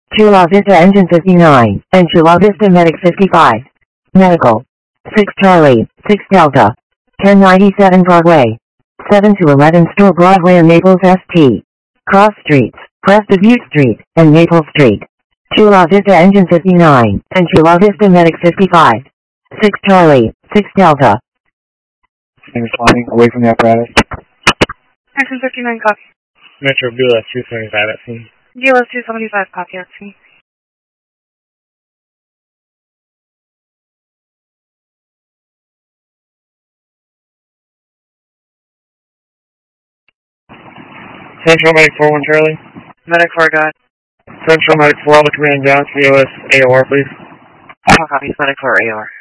Chula Vista Engine 59, and Chula Vista Medic 55. Medical. 6 Charlie, 6 Delta. 1097 Broadway. 7 to 11 Store Broadway and Naples St. Cross Streets, Crested Butte Street, and Naples Street. Chula Vista Engine 59, and Chula Vista Medic 55. 6 Charlie, 6 Delta. And responding away from the apparatus. Action 59, copy. Metro BLS 275 at scene. GLS 275, copy, at scene. Central Medic 41 Charlie. Medic 4, got. Central Medic 4, all the command down, COS AOR, please. All copies, Medic 4, AOR.